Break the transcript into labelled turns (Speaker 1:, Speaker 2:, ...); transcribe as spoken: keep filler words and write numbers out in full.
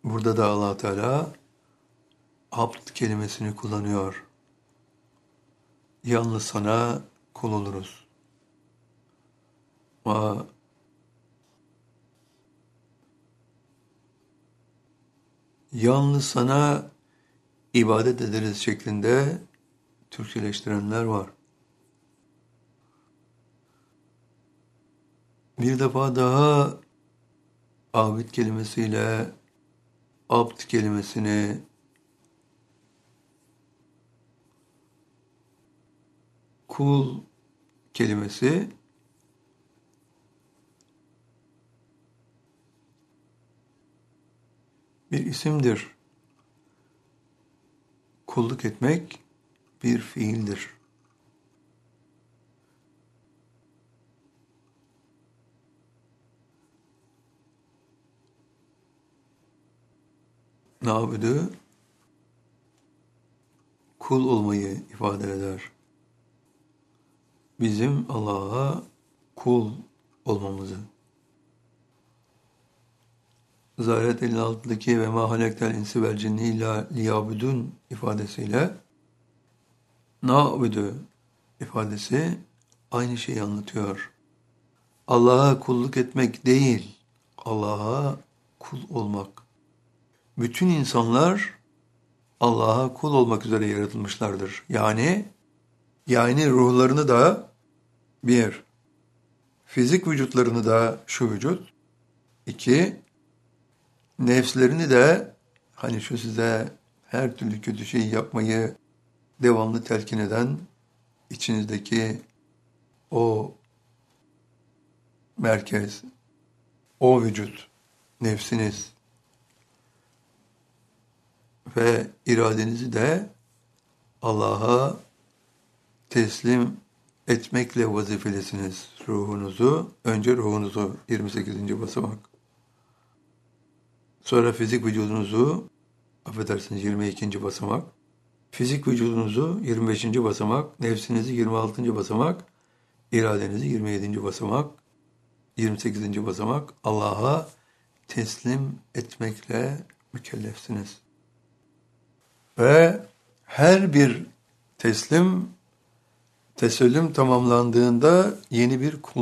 Speaker 1: Burada da Allah Teala abd kelimesini kullanıyor. Yalnız sana kul oluruz. Ama yalnız sana ibadet ederiz şeklinde Türkçeleştirenler var. Bir defa daha abid kelimesiyle abd kelimesini kul kelimesi bir isimdir. Kulluk etmek bir fiildir. Nabüdü kul olmayı ifade eder. Bizim Allah'a kul olmamızı. Zahiret elli altıdaki ve ma halektel insi vel cinni illa liyabudun ifadesiyle na'budu ifadesi aynı şeyi anlatıyor. Allah'a kulluk etmek değil, Allah'a kul olmak. Bütün insanlar Allah'a kul olmak üzere yaratılmışlardır. Yani yani ruhlarını da bir, fizik vücutlarını da şu vücut, iki, nefslerini de hani şu size her türlü kötü şeyi yapmayı devamlı telkin eden içinizdeki o merkez, o vücut, nefsiniz ve iradenizi de Allah'a teslim etmekle vazifelisiniz. Ruhunuzu, önce ruhunuzu yirmi sekizinci basamak. Sonra fizik vücudunuzu, affedersiniz yirmi ikinci basamak. Fizik vücudunuzu yirmi beşinci basamak, nefsinizi yirmi altıncı basamak, iradenizi yirmi yedinci basamak, yirmi sekizinci basamak. Allah'a teslim etmekle mükellefsiniz. Ve her bir teslim, tesellüm tamamlandığında yeni bir kul